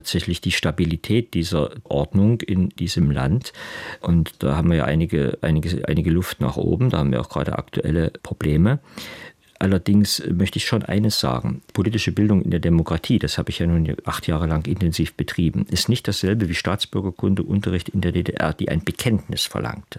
tatsächlich die Stabilität dieser Ordnung in diesem Land. Und da haben wir ja einige Luft nach oben, da haben wir auch gerade aktuelle Probleme. Allerdings möchte ich schon eines sagen. Politische Bildung in der Demokratie, das habe ich ja nun 8 Jahre lang intensiv betrieben, ist nicht dasselbe wie Staatsbürgerkundeunterricht in der DDR, die ein Bekenntnis verlangte.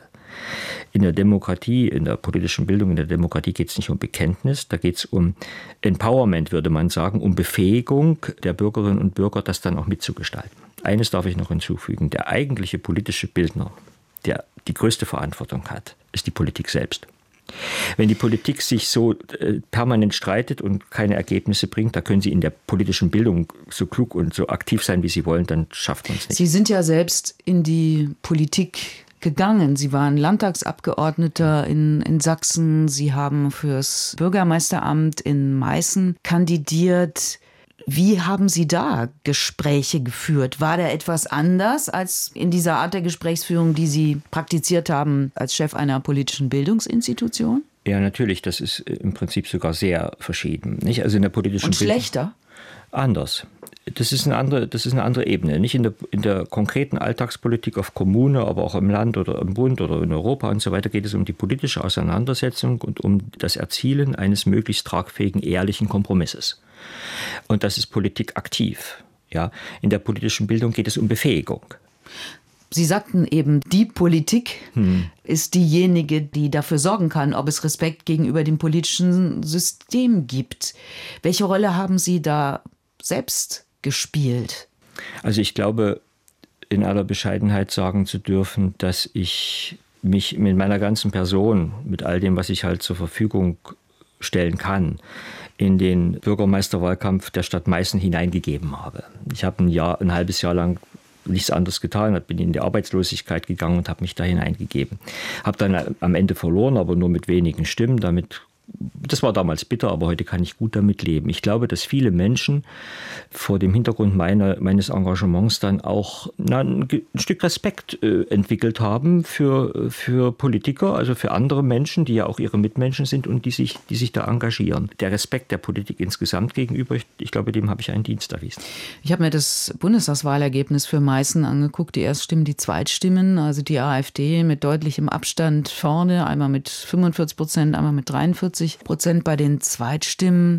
In der Demokratie, in der politischen Bildung in der Demokratie geht es nicht um Bekenntnis, da geht es um Empowerment, würde man sagen, um Befähigung der Bürgerinnen und Bürger, das dann auch mitzugestalten. Eines darf ich noch hinzufügen, der eigentliche politische Bildner, der die größte Verantwortung hat, ist die Politik selbst. Wenn die Politik sich so permanent streitet und keine Ergebnisse bringt, da können Sie in der politischen Bildung so klug und so aktiv sein, wie Sie wollen, dann schafft man es nicht. Sie sind ja selbst in die Politik gegangen. Sie waren Landtagsabgeordneter in Sachsen. Sie haben fürs Bürgermeisteramt in Meißen kandidiert. Wie haben Sie da Gespräche geführt? War da etwas anders als in dieser Art der Gesprächsführung, die Sie praktiziert haben als Chef einer politischen Bildungsinstitution? Ja, natürlich. Das ist im Prinzip sogar sehr verschieden. Nicht? Also in der politischen Und schlechter? Anders. Das ist eine andere Ebene. Nicht in der konkreten Alltagspolitik auf Kommune, aber auch im Land oder im Bund oder in Europa und so weiter geht es um die politische Auseinandersetzung und um das Erzielen eines möglichst tragfähigen, ehrlichen Kompromisses. Und das ist Politik aktiv. Ja? In der politischen Bildung geht es um Befähigung. Sie sagten eben, die Politik ist diejenige, die dafür sorgen kann, ob es Respekt gegenüber dem politischen System gibt. Welche Rolle haben Sie da selbst gespielt? Also ich glaube, in aller Bescheidenheit sagen zu dürfen, dass ich mich mit meiner ganzen Person, mit all dem, was ich halt zur Verfügung stellen kann, in den Bürgermeisterwahlkampf der Stadt Meißen hineingegeben habe. Ich habe ein halbes Jahr lang nichts anderes getan, bin in die Arbeitslosigkeit gegangen und habe mich da hineingegeben. Habe dann am Ende verloren, aber nur mit wenigen Stimmen. Das war damals bitter, aber heute kann ich gut damit leben. Ich glaube, dass viele Menschen vor dem Hintergrund meines Engagements dann auch ein Stück Respekt entwickelt haben für Politiker, also für andere Menschen, die ja auch ihre Mitmenschen sind und die sich da engagieren. Der Respekt der Politik insgesamt gegenüber, ich glaube, dem habe ich einen Dienst erwiesen. Ich habe mir das Bundestagswahlergebnis für Meißen angeguckt, die Erststimmen, die Zweitstimmen, also die AfD mit deutlichem Abstand vorne, einmal mit 45%, einmal mit 43%. Bei den Zweitstimmen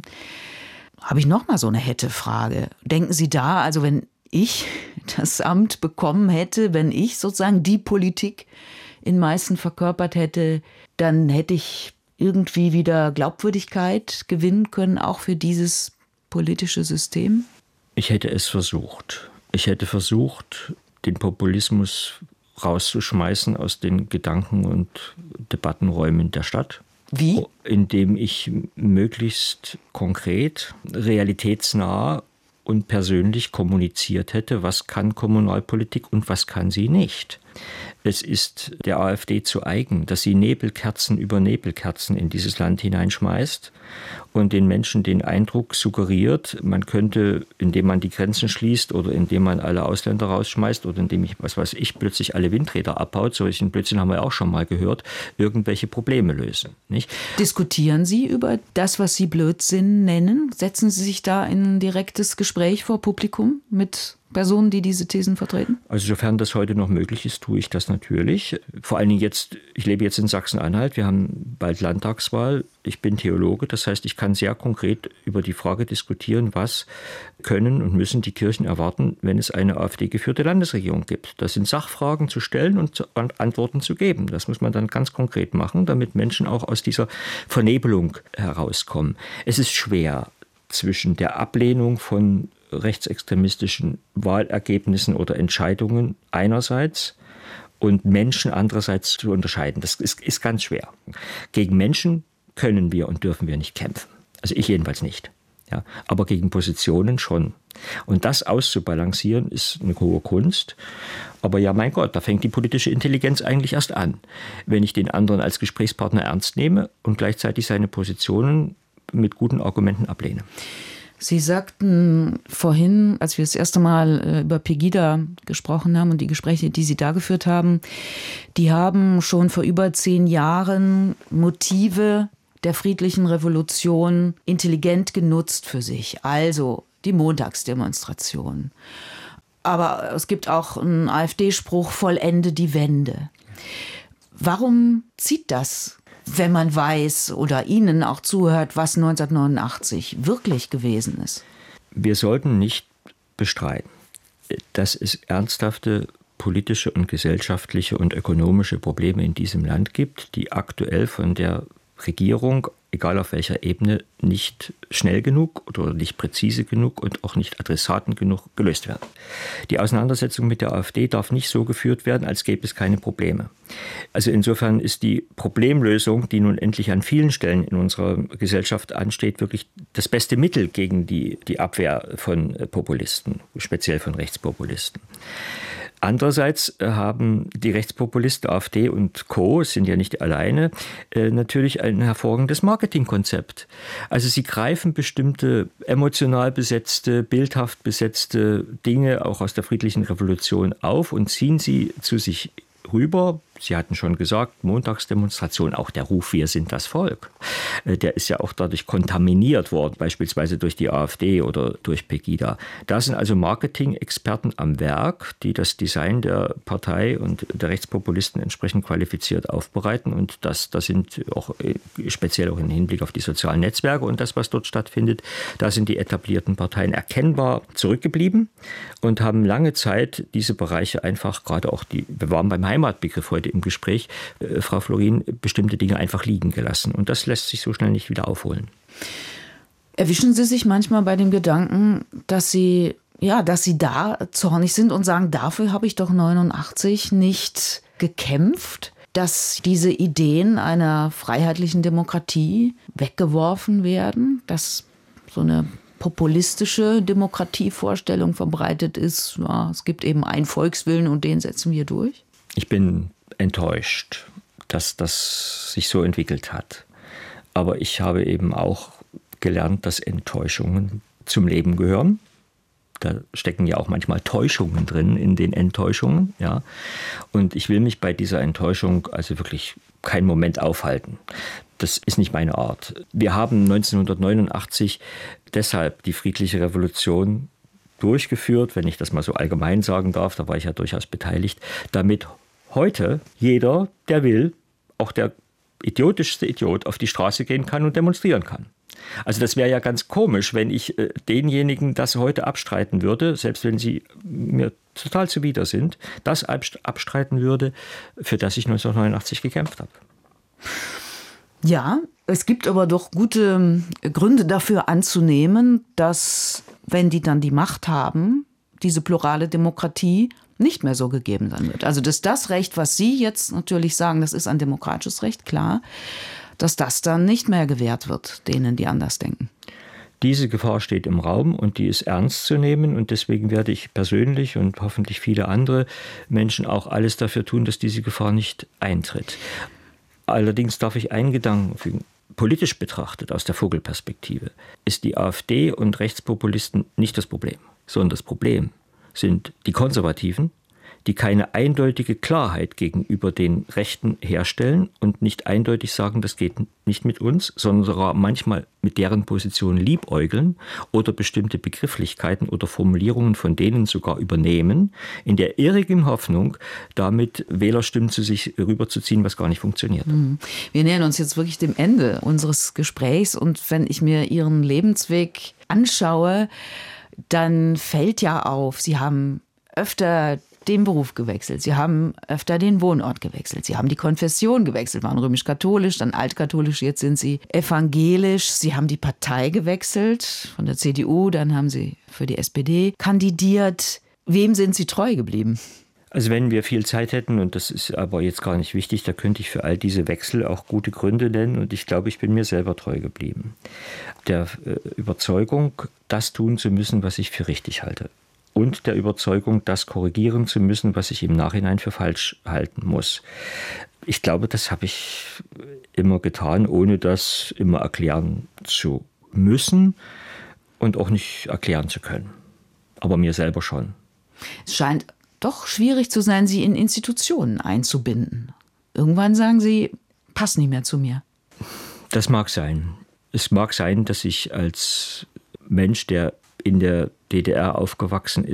habe ich noch mal so eine Hätte-Frage. Denken Sie da, also wenn ich das Amt bekommen hätte, wenn ich sozusagen die Politik in Meißen verkörpert hätte, dann hätte ich irgendwie wieder Glaubwürdigkeit gewinnen können, auch für dieses politische System? Ich hätte es versucht. Ich hätte versucht, den Populismus rauszuschmeißen aus den Gedanken- und Debattenräumen der Stadt. Wie? Indem ich möglichst konkret, realitätsnah und persönlich kommuniziert hätte, was kann Kommunalpolitik und was kann sie nicht. Es ist der AfD zu eigen, dass sie Nebelkerzen über Nebelkerzen in dieses Land hineinschmeißt und den Menschen den Eindruck suggeriert, man könnte, indem man die Grenzen schließt oder indem man alle Ausländer rausschmeißt oder indem plötzlich alle Windräder abbaut, solchen Blödsinn haben wir auch schon mal gehört, irgendwelche Probleme lösen. Nicht? Diskutieren Sie über das, was Sie Blödsinn nennen? Setzen Sie sich da in ein direktes Gespräch vor Publikum mit Personen, die diese Thesen vertreten? Also sofern das heute noch möglich ist, tue ich das natürlich. Vor allen Dingen jetzt, ich lebe jetzt in Sachsen-Anhalt, wir haben bald Landtagswahl. Ich bin Theologe, das heißt, ich kann sehr konkret über die Frage diskutieren, was können und müssen die Kirchen erwarten, wenn es eine AfD-geführte Landesregierung gibt. Das sind Sachfragen zu stellen und Antworten zu geben. Das muss man dann ganz konkret machen, damit Menschen auch aus dieser Vernebelung herauskommen. Es ist schwer zwischen der Ablehnung von rechtsextremistischen Wahlergebnissen oder Entscheidungen einerseits und Menschen andererseits zu unterscheiden. Das ist ganz schwer. Gegen Menschen können wir und dürfen wir nicht kämpfen. Also ich jedenfalls nicht. Ja, aber gegen Positionen schon. Und das auszubalancieren ist eine hohe Kunst. Aber ja, mein Gott, da fängt die politische Intelligenz eigentlich erst an. Wenn ich den anderen als Gesprächspartner ernst nehme und gleichzeitig seine Positionen mit guten Argumenten ablehne. Sie sagten vorhin, als wir das erste Mal über Pegida gesprochen haben und die Gespräche, die Sie da geführt haben, die haben schon vor über 10 Jahren Motive der friedlichen Revolution intelligent genutzt für sich. Also die Montagsdemonstration, Aber es gibt auch einen AfD-Spruch, vollende die Wende. Warum zieht das, wenn man weiß oder Ihnen auch zuhört, was 1989 wirklich gewesen ist? Wir sollten nicht bestreiten, dass es ernsthafte politische und gesellschaftliche und ökonomische Probleme in diesem Land gibt, die aktuell von der Regierung, egal auf welcher Ebene, nicht schnell genug oder nicht präzise genug und auch nicht adressaten genug gelöst werden. Die Auseinandersetzung mit der AfD darf nicht so geführt werden, als gäbe es keine Probleme. Also insofern ist die Problemlösung, die nun endlich an vielen Stellen in unserer Gesellschaft ansteht, wirklich das beste Mittel gegen die Abwehr von Populisten, speziell von Rechtspopulisten. Andererseits haben die Rechtspopulisten, AfD und Co., sind ja nicht alleine, natürlich ein hervorragendes Marketingkonzept. Also sie greifen bestimmte emotional besetzte, bildhaft besetzte Dinge auch aus der friedlichen Revolution auf und ziehen sie zu sich rüber. Sie hatten schon gesagt, Montagsdemonstration, auch der Ruf, wir sind das Volk. Der ist ja auch dadurch kontaminiert worden, beispielsweise durch die AfD oder durch Pegida. Da sind also Marketing-Experten am Werk, die das Design der Partei und der Rechtspopulisten entsprechend qualifiziert aufbereiten. Und da sind auch speziell auch im Hinblick auf die sozialen Netzwerke und das, was dort stattfindet, da sind die etablierten Parteien erkennbar zurückgeblieben und haben lange Zeit diese Bereiche einfach, gerade auch wir waren beim Heimatbegriff heute im Gespräch, Frau Florin, bestimmte Dinge einfach liegen gelassen. Und das lässt sich so schnell nicht wieder aufholen. Erwischen Sie sich manchmal bei dem Gedanken, dass Sie da zornig sind und sagen, dafür habe ich doch 89 nicht gekämpft, dass diese Ideen einer freiheitlichen Demokratie weggeworfen werden, dass so eine populistische Demokratievorstellung verbreitet ist, ja, es gibt eben einen Volkswillen und den setzen wir durch? Ich bin enttäuscht, dass das sich so entwickelt hat. Aber ich habe eben auch gelernt, dass Enttäuschungen zum Leben gehören. Da stecken ja auch manchmal Täuschungen drin in den Enttäuschungen. Ja. Und ich will mich bei dieser Enttäuschung also wirklich keinen Moment aufhalten. Das ist nicht meine Art. Wir haben 1989 deshalb die friedliche Revolution durchgeführt, wenn ich das mal so allgemein sagen darf, da war ich ja durchaus beteiligt, damit heute jeder, der will, auch der idiotischste Idiot, auf die Straße gehen kann und demonstrieren kann. Also das wäre ja ganz komisch, wenn ich denjenigen das heute abstreiten würde, selbst wenn sie mir total zuwider sind, das abstreiten würde, für das ich 1989 gekämpft habe. Ja, es gibt aber doch gute Gründe dafür anzunehmen, dass, wenn die dann die Macht haben, diese plurale Demokratie nicht mehr so gegeben sein wird. Also dass das Recht, was Sie jetzt natürlich sagen, das ist ein demokratisches Recht, klar, dass das dann nicht mehr gewährt wird, denen, die anders denken. Diese Gefahr steht im Raum und die ist ernst zu nehmen und deswegen werde ich persönlich und hoffentlich viele andere Menschen auch alles dafür tun, dass diese Gefahr nicht eintritt. Allerdings darf ich einen Gedanken fügen. Politisch betrachtet, aus der Vogelperspektive, ist die AfD und Rechtspopulisten nicht das Problem, sondern das Problem sind die Konservativen, die keine eindeutige Klarheit gegenüber den Rechten herstellen und nicht eindeutig sagen, das geht nicht mit uns, sondern sogar manchmal mit deren Position liebäugeln oder bestimmte Begrifflichkeiten oder Formulierungen von denen sogar übernehmen, in der irrigen Hoffnung, damit Wählerstimmen zu sich rüberzuziehen, was gar nicht funktioniert. Wir nähern uns jetzt wirklich dem Ende unseres Gesprächs und wenn ich mir Ihren Lebensweg anschaue, dann fällt ja auf, Sie haben öfter den Beruf gewechselt, Sie haben öfter den Wohnort gewechselt, Sie haben die Konfession gewechselt, waren römisch-katholisch, dann altkatholisch, jetzt sind Sie evangelisch, Sie haben die Partei gewechselt, von der CDU, dann haben Sie für die SPD kandidiert. Wem sind Sie treu geblieben? Also wenn wir viel Zeit hätten, und das ist aber jetzt gar nicht wichtig, da könnte ich für all diese Wechsel auch gute Gründe nennen und ich glaube, ich bin mir selber treu geblieben. Der Überzeugung, das tun zu müssen, was ich für richtig halte. Und der Überzeugung, das korrigieren zu müssen, was ich im Nachhinein für falsch halten muss. Ich glaube, das habe ich immer getan, ohne das immer erklären zu müssen und auch nicht erklären zu können. Aber mir selber schon. Es scheint doch schwierig zu sein, Sie in Institutionen einzubinden. Irgendwann sagen Sie, passt nicht mehr zu mir. Das mag sein. Es mag sein, dass ich als Mensch, der in der DDR aufgewachsen ist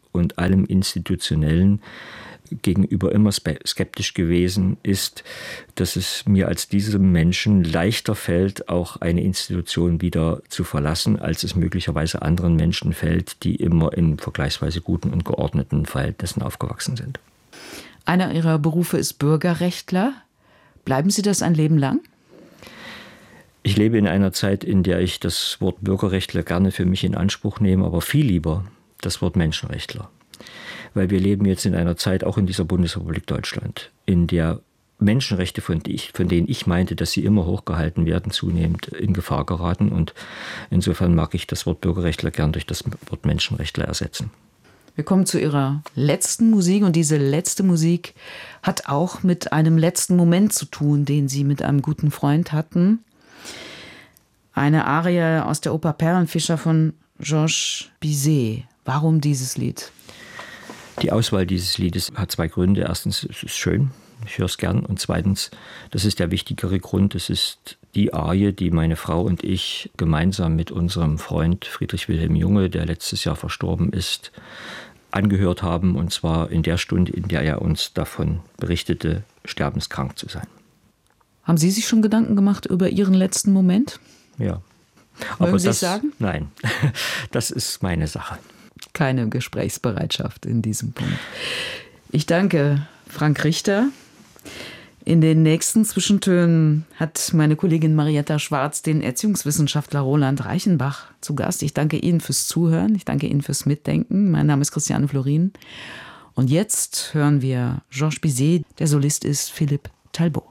und allem Institutionellen gegenüber immer skeptisch gewesen ist, dass es mir als diesem Menschen leichter fällt, auch eine Institution wieder zu verlassen, als es möglicherweise anderen Menschen fällt, die immer in vergleichsweise guten und geordneten Verhältnissen aufgewachsen sind. Einer Ihrer Berufe ist Bürgerrechtler. Bleiben Sie das ein Leben lang? Ich lebe in einer Zeit, in der ich das Wort Bürgerrechtler gerne für mich in Anspruch nehme, aber viel lieber das Wort Menschenrechtler. Weil wir leben jetzt in einer Zeit, auch in dieser Bundesrepublik Deutschland, in der Menschenrechte, von denen ich meinte, dass sie immer hochgehalten werden, zunehmend in Gefahr geraten. Und insofern mag ich das Wort Bürgerrechtler gern durch das Wort Menschenrechtler ersetzen. Wir kommen zu Ihrer letzten Musik und diese letzte Musik hat auch mit einem letzten Moment zu tun, den Sie mit einem guten Freund hatten. Eine Arie aus der Oper Perlenfischer von Georges Bizet. Warum dieses Lied? Die Auswahl dieses Liedes hat zwei Gründe. Erstens, es ist schön, ich höre es gern. Und zweitens, das ist der wichtigere Grund, es ist die Arie, die meine Frau und ich gemeinsam mit unserem Freund Friedrich Wilhelm Junge, der letztes Jahr verstorben ist, angehört haben. Und zwar in der Stunde, in der er uns davon berichtete, sterbenskrank zu sein. Haben Sie sich schon Gedanken gemacht über Ihren letzten Moment? Ja. Wollen Sie es sagen? Nein, das ist meine Sache. Keine Gesprächsbereitschaft in diesem Punkt. Ich danke Frank Richter. In den nächsten Zwischentönen hat meine Kollegin Marietta Schwarz den Erziehungswissenschaftler Roland Reichenbach zu Gast. Ich danke Ihnen fürs Zuhören. Ich danke Ihnen fürs Mitdenken. Mein Name ist Christiane Florin. Und jetzt hören wir Georges Bizet. Der Solist ist Philippe Talbot.